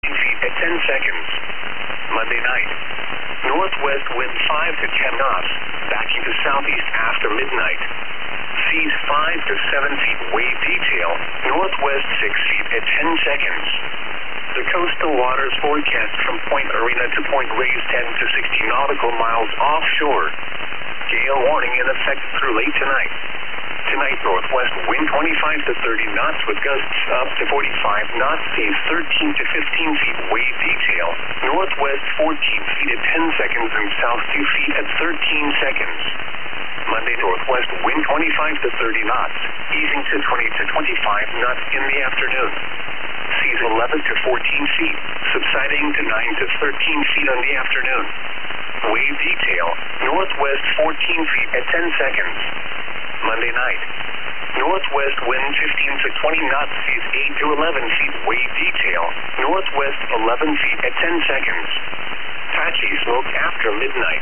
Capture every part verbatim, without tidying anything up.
fifteen feet at ten seconds. Monday night. Northwest wind five to ten knots, backing to southeast after midnight. Seas five to seven feet, wave detail, northwest six feet at ten seconds. The coastal waters forecast from Point Arena to Point Reyes ten to sixty nautical miles offshore. Gale warning in effect through late tonight. Tonight, northwest wind twenty-five to thirty knots with gusts up to forty-five knots, seas thirteen to fifteen feet, wave detail, northwest fourteen feet at ten seconds and south two feet at thirteen seconds. Monday, northwest wind twenty-five to thirty knots, easing to twenty to twenty-five knots in the afternoon. Seas eleven to fourteen feet, subsiding to nine to thirteen feet on the afternoon. Wave detail, northwest fourteen feet at ten seconds. Monday night. Northwest wind fifteen to twenty knots, seas eight to eleven feet, wave detail, northwest eleven feet at ten seconds. Patchy smoke after midnight.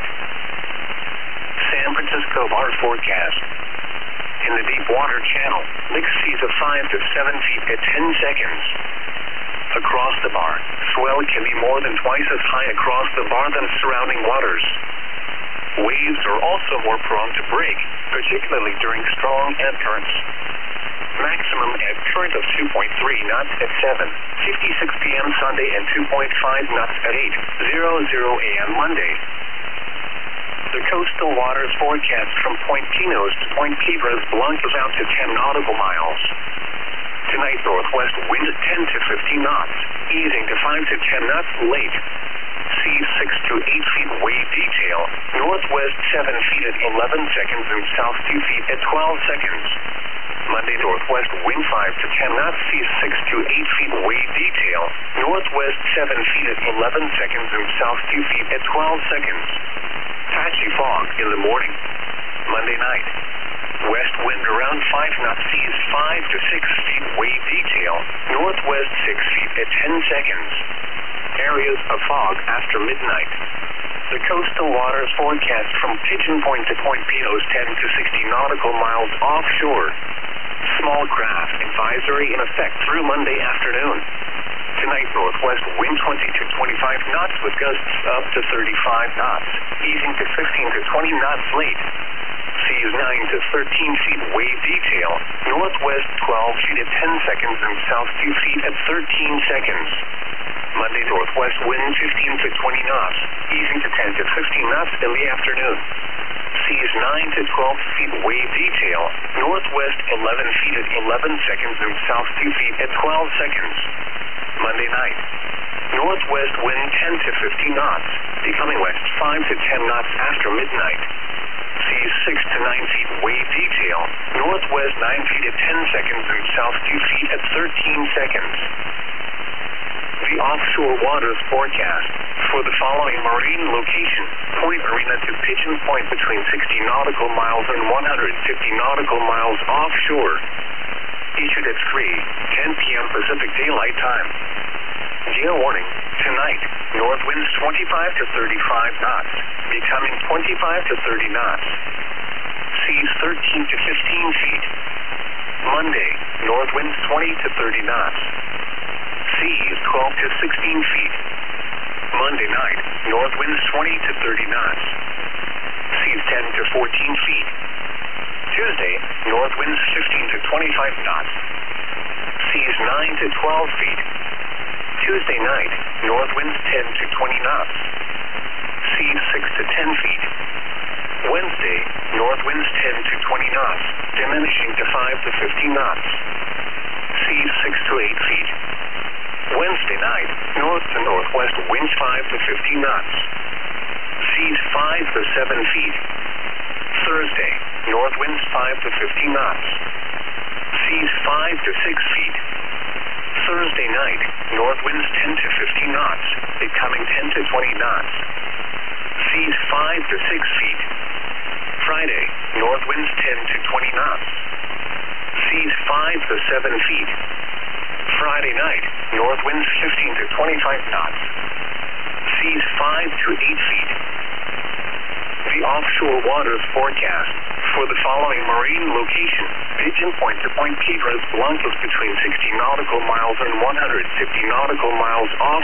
San Francisco bar forecast. In the deep water channel, mixed seas of five to seven feet at ten seconds. Across the bar, swell can be more than twice as high across the bar than surrounding waters. Waves are also more prone to break, particularly during strong ebb currents. Maximum ebb current of two point three knots at seven fifty-six p m Sunday and two point five knots at eight hundred a m Monday. The coastal waters forecast from Point Pinos to Point Piedras Blancas out to ten nautical miles. Tonight, northwest wind ten to fifteen knots, easing to five to ten knots late. Seas six to eight feet, wave detail, northwest seven feet at eleven seconds and south two feet at twelve seconds. Monday, northwest wind five to ten knots, seas six to eight feet, wave detail, northwest seven feet at eleven seconds and south two feet at twelve seconds. Patchy fog in the morning. Monday night. West wind around five knots, seas five to six feet, wave detail, northwest six feet at ten seconds. Areas of fog after midnight. The coastal waters forecast from Pigeon Point to Point Pinos ten to sixty nautical miles offshore. Small craft advisory in effect through Monday afternoon. Tonight, northwest wind twenty to twenty-five knots with gusts up to thirty-five knots, easing to fifteen to twenty knots late. Seas nine to thirteen feet, wave detail, northwest twelve feet at ten seconds and south two feet at thirteen seconds. Monday, northwest wind fifteen to twenty knots, easing to ten to fifteen knots in the afternoon. Seas nine to twelve feet, wave detail, northwest eleven feet at eleven seconds and south two feet at twelve seconds. Monday night. Northwest wind ten to fifteen knots, becoming west five to ten knots after midnight. Seas six to nine feet, wave detail, northwest nine feet at ten seconds and south two feet at thirteen seconds. The offshore waters forecast for the following marine location: Point Arena to Pigeon Point between sixty nautical miles and one hundred fifty nautical miles offshore. Issued at three ten p m Pacific Daylight Time. Gale warning tonight: north winds twenty-five to thirty-five knots, becoming twenty-five to thirty knots. Seas thirteen to fifteen feet. Monday: north winds twenty to thirty knots. Seas twelve to sixteen feet. Monday night, north winds twenty to thirty knots. Seas ten to fourteen feet. Tuesday, north winds fifteen to twenty-five knots. Seas nine to twelve feet. Tuesday night, north winds ten to twenty knots. Seas six to ten feet. Wednesday, north winds ten to twenty knots, diminishing to five to fifteen knots. Seas six to eight feet. Wednesday night, north to northwest winds five to fifteen knots. Seas five to seven feet. Thursday, north winds five to fifteen knots. Seas five to six feet. Thursday night, north winds ten to fifteen knots, becoming ten to twenty knots. Seas five to six feet. Friday, north winds ten to twenty knots. Seas five to seven feet. Friday night, north winds fifteen to twenty-five knots. Seas five to eight feet. The offshore waters forecast for the following marine location: Pigeon Point to Point Piedras Blancas between sixty nautical miles and one hundred fifty nautical miles off